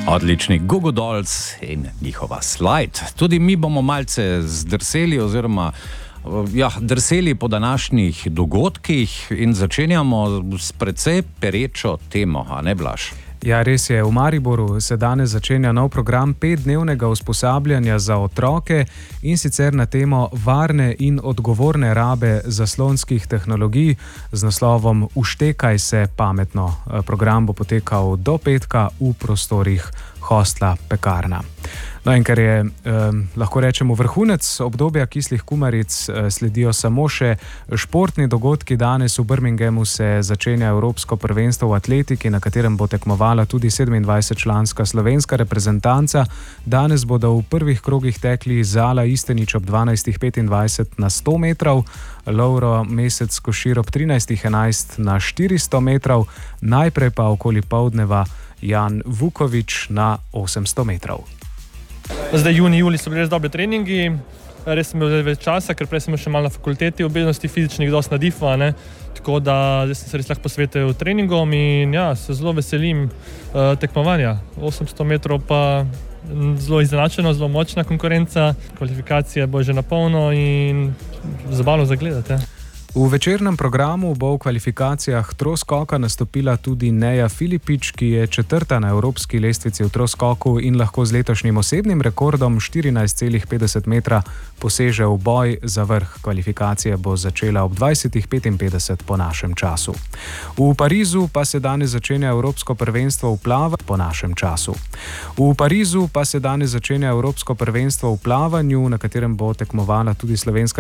Odlični Goo Goo Dolls in njihova Slide. Tudi mi bomo malce zdrseli oziroma drseli po današnjih dogodkih in začenjamo s precej perečo temo, a ne, Blaž? Ja, res je. V Mariboru se danes začenja nov program 5-dnevnega usposabljanja za otroke, in sicer na temo varne in odgovorne rabe zaslonskih tehnologij z naslovom Uštekaj se pametno. Program bo potekal do petka v prostorih hostla Pekarna. No, in ker je, lahko rečemo, vrhunec obdobja kislih kumaric, sledijo samo še športni dogodki. Danes v Birminghamu se začenja Evropsko prvenstvo v atletiki, na katerem bo tekmovala tudi 27-članska slovenska reprezentanca. Danes bodo v prvih krogih tekli Zala Istenič ob 12.25 na 100 metrov, Lovro Mesec Košir ob 13.11 na 400 metrov, najprej pa okoli poldneva Jan Vukovič na 800 metrov. Zdaj juni, juli so bili res dobri treningi, res sem imel več časa, ker prej sem še malo na fakulteti, obveznosti fizičnih dosti nadifa, ne? Tako da zdaj sem se res lahko posvetil treningom in ja, se zelo veselim tekmovanja. 800 metrov pa zelo izenačeno, zelo močna konkurenca, kvalifikacije bo že na polno in zabavno za gledati. Ja. V večernem programu bo v kvalifikacijah troskoka nastopila tudi Neja Filipič, ki je četrta na evropski lestvici v troskoku in lahko z letošnjim osebnim rekordom 14,50 metra poseže v boj za vrh. Kvalifikacije bo začela ob 20.55 po našem času. V Parizu pa se danes začenja Evropsko prvenstvo v plavanju po našem času. V Parizu pa se danes začenja Evropsko prvenstvo v plavanju, na katerem bo tekmovala tudi slovenska